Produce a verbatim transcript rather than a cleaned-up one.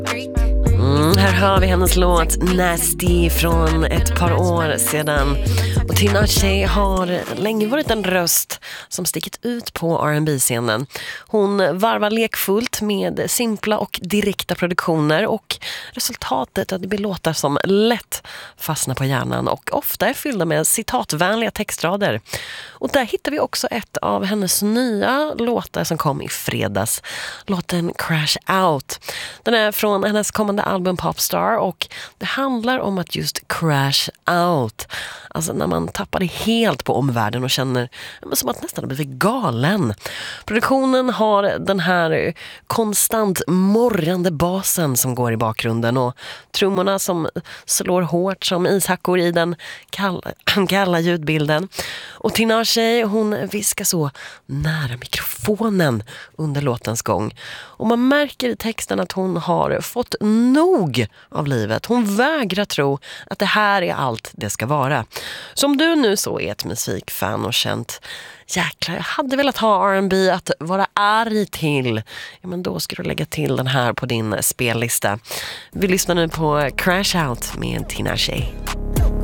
Mm, här har vi hennes låt Nasty från ett par år sedan. Och Tinashe har länge varit en röst som stickit ut på R and B-scenen. Hon varvar lekfullt med simpla och direkta produktioner, och resultatet är att det blir låtar som lätt fastnar på hjärnan och ofta är fyllda med citatvänliga textrader. Och där hittar vi också ett av hennes nya låtar som kom i fredags. Låten Crash Out. Den är från hennes kommande album Popstar, och det handlar om att just crash out. Alltså när man tappar det helt på omvärlden och känner som att nästan har blivit galen. Produktionen har den här konstant morrande basen som går i bakgrunden och trummorna som slår hårt som ishackor i den kalla, kalla ljudbilden. Och Tinashe, hon viskar så nära mikrofonen under låtens gång. Och man märker i texten att hon har fått nog av livet. Hon vägrar tro att det här är allt det ska vara. Som du nu så är ett musikfan och känt, jäklar, jag hade velat ha R and B att vara arg till. Ja, men då ska du lägga till den här på din spellista. Vi lyssnar nu på Crash Out med Tinashe.